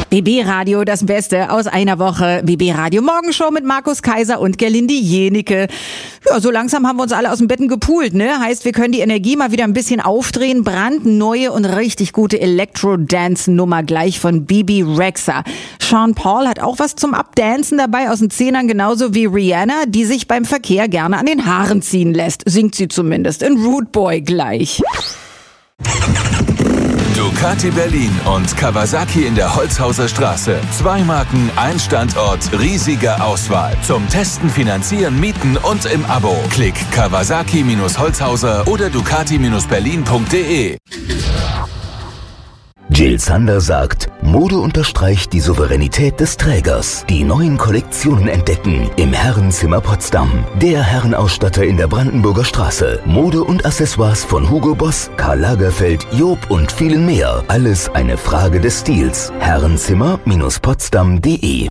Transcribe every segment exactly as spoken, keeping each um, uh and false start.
B B Radio, das Beste aus einer Woche. B B Radio Morgenshow mit Markus Kaiser und Gerlinde Jenike. Ja, so langsam haben wir uns alle aus dem Betten gepoolt, ne? Heißt, wir können die Energie mal wieder ein bisschen aufdrehen. Brandneue und richtig gute Electro-Dance-Nummer gleich von Bebe Rexha. Sean Paul hat auch was zum Abdancen dabei aus den Zehnern, genauso wie Rihanna, die sich beim Verkehr gerne an den Haaren ziehen lässt. Singt sie zumindest in Rude Boy gleich. Ducati Berlin und Kawasaki in der Holzhauser Straße. Zwei Marken, ein Standort, riesige Auswahl. Zum Testen, Finanzieren, Mieten und im Abo. Klick Kawasaki-Holzhauser oder Ducati Berlin punkt de. Jill Sander sagt, Mode unterstreicht die Souveränität des Trägers. Die neuen Kollektionen entdecken im Herrenzimmer Potsdam. Der Herrenausstatter in der Brandenburger Straße. Mode und Accessoires von Hugo Boss, Karl Lagerfeld, Job und vielen mehr. Alles eine Frage des Stils. Herrenzimmer Potsdam punkt de.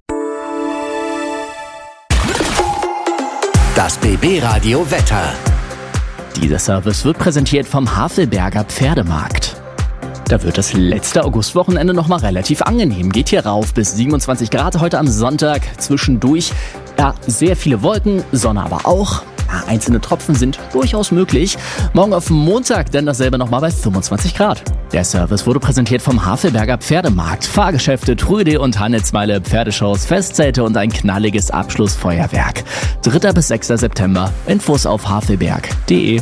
Das B B Radio Wetter. Dieser Service wird präsentiert vom Havelberger Pferdemarkt. Da wird das letzte Augustwochenende nochmal relativ angenehm. Geht hier rauf bis siebenundzwanzig Grad heute am Sonntag. Zwischendurch ja, sehr viele Wolken, Sonne aber auch. Ja, einzelne Tropfen sind durchaus möglich. Morgen auf Montag dann dasselbe nochmal bei fünfundzwanzig Grad. Der Service wurde präsentiert vom Havelberger Pferdemarkt. Fahrgeschäfte, Tröde und Handelsmeile, Pferdeshows, Festzelte und ein knalliges Abschlussfeuerwerk. dritter bis sechster September. Infos auf havelberg punkt de.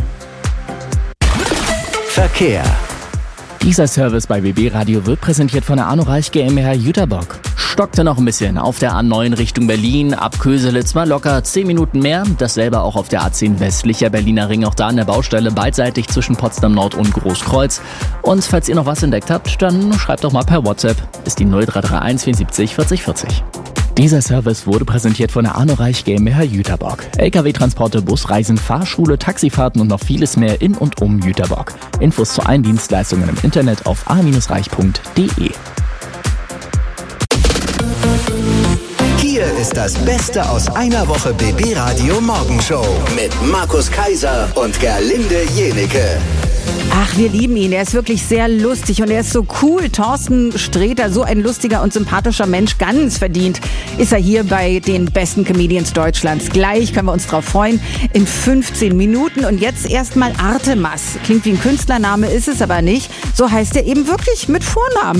Verkehr. Dieser Service bei B B Radio wird präsentiert von der Anoreich GmbH Jüterbock. Stockte noch ein bisschen auf der A neun Richtung Berlin, ab Köselitz mal locker zehn Minuten mehr. Dasselbe auch auf der A zehn westlicher Berliner Ring, auch da an der Baustelle beidseitig zwischen Potsdam Nord und Großkreuz. Und falls ihr noch was entdeckt habt, dann schreibt doch mal per WhatsApp. Ist die null drei drei eins vierundsiebzig vierzig vierzig. Dieser Service wurde präsentiert von der Anoreich GmbH Jüterbock. L K W-Transporte, Busreisen, Fahrschule, Taxifahrten und noch vieles mehr in und um Jüterbock. Infos zu allen Dienstleistungen im Internet auf a reich punkt de. Hier ist das Beste aus einer Woche B B Radio Morgenshow mit Markus Kaiser und Gerlinde Jenike. Ach, wir lieben ihn. Er ist wirklich sehr lustig und er ist so cool. Thorsten Sträter, so ein lustiger und sympathischer Mensch, ganz verdient ist er hier bei den besten Comedians Deutschlands. Gleich können wir uns drauf freuen. In fünfzehn Minuten. Und jetzt erstmal Artemas. Klingt wie ein Künstlername, ist es aber nicht. So heißt er eben wirklich mit Vornamen.